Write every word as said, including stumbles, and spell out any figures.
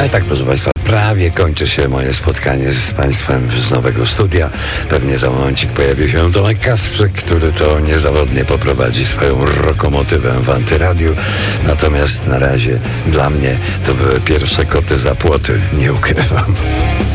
No i tak, proszę Państwa, prawie kończy się moje spotkanie z Państwem z nowego studia. Pewnie za momencik pojawi się Tomek Kasprzyk, który to niezawodnie poprowadzi swoją lokomotywę w Antyradiu. Natomiast na razie dla mnie to były pierwsze koty za płoty, nie ukrywam.